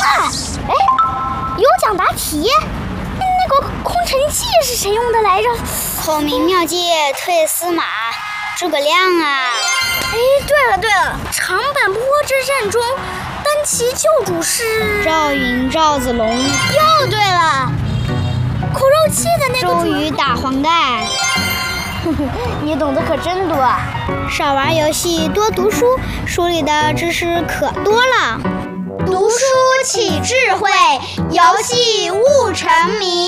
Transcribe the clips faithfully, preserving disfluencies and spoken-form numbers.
哇，哎，有奖答题。那个空城计是谁用的来着？ 孔明妙计退司马，诸葛亮啊！ 哎，对了对了，长坂坡之战中，单骑救主是赵云、赵子龙。 又对了，苦肉计的那个周瑜打黄盖。 你懂得可真多啊！ 少玩游戏，多读书，书里的知识可多了。 读书起智慧，游戏悟沉迷。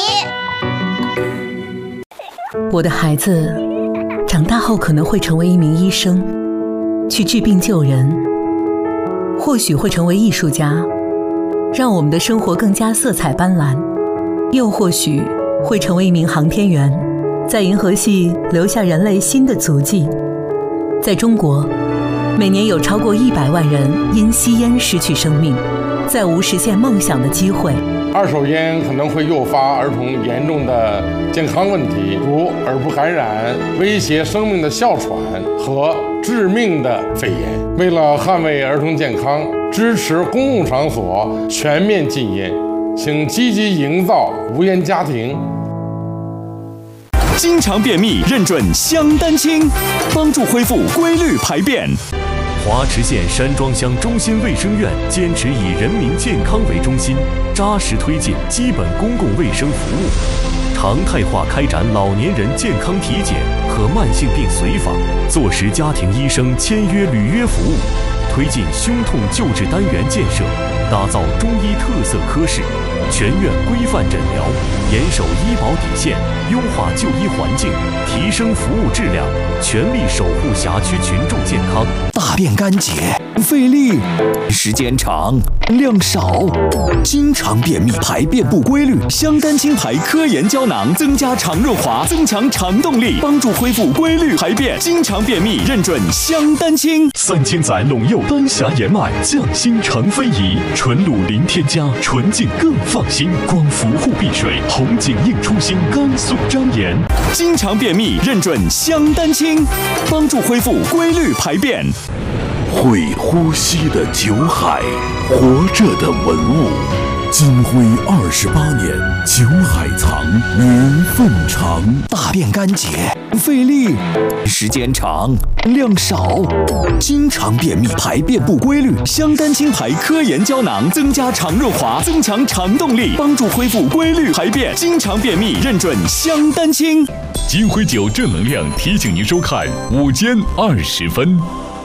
我的孩子长大后可能会成为一名医生，去治病救人，或许会成为艺术家，让我们的生活更加色彩斑斓，又或许会成为一名航天员，在银河系留下人类新的足迹。在中国，每年有超过一百万人因吸烟失去生命，再无实现梦想的机会。 二手烟可能会诱发儿童严重的健康问题，如耳部感染、威胁生命的哮喘和致命的肺炎。为了捍卫儿童健康，支持公共场所全面禁烟，请积极营造无烟家庭。 经常便秘认准香丹清，帮助恢复规律排便。 华池县山庄乡中心卫生院坚持以人民健康为中心，扎实推进基本公共卫生服务，常态化开展老年人健康体检和慢性病随访，坐实家庭医生签约履约服务，推进胸痛救治单元建设，打造中医特色科室，全院规范诊疗，严守医保底线，优化就医环境，提升服务质量，全力守护辖区群众健康。 大便干结、费力、时间长、量少，经常便秘、排便不规律，香丹清牌科研胶囊增加肠润滑，增强肠动力，帮助恢复规律排便。经常便秘认准香丹清。 三千载陇右丹霞盐脉，匠心成非遗，纯露零添加，纯净更放心。光伏护碧水，红景映初心，甘肃张岩。 经常便秘认准香丹清，帮助恢复规律排便。 会呼吸的酒海，活着的文物。金辉二十八年，酒海藏，年份长。 大便干结、费力、时间长、量少，经常便秘、排便不规律，香丹清牌科研胶囊增加肠润滑，增强肠动力，帮助恢复规律排便。经常便秘认准香丹清。 金辉酒正能量提醒您收看午间二十分。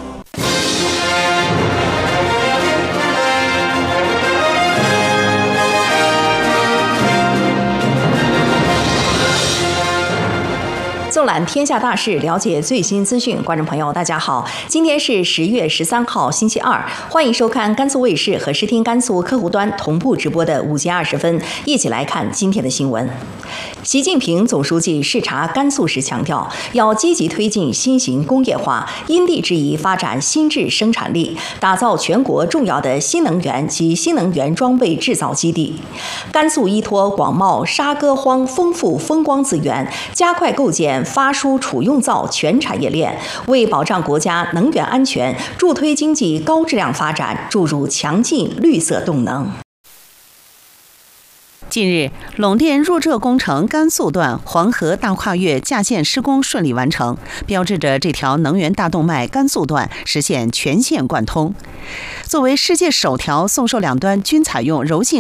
纵览天下大事，了解最新资讯。观众朋友，大家好，今天是十月十三号，星期二，欢迎收看甘肃卫视和视听甘肃客户端同步直播的午间二十分，一起来看今天的新闻。习近平总书记视察甘肃时强调，要积极推进新型工业化，因地制宜发展新质生产力，打造全国重要的新能源及新能源装备制造基地。甘肃依托广袤沙戈荒丰富风光资源，加快构建发输储用造全产业链，为保障国家能源安全、助推经济高质量发展注入强劲绿色动能。 近日，陇电弱浙工程甘肃段黄河大跨越架线施工顺利完成，标志着这条能源大动脉甘肃段实现全线贯通。作为世界首条送受两端均采用柔性